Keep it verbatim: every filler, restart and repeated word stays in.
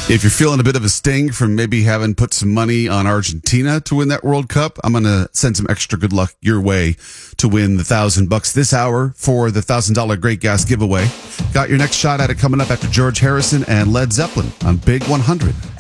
If you're feeling a bit of a sting from maybe having put some money on Argentina to win that World Cup, I'm going to send some extra good luck your way to win the thousand bucks this hour for the thousand dollar Great Gas giveaway. Got your next shot at it coming up after George Harrison and Led Zeppelin on Big one hundred.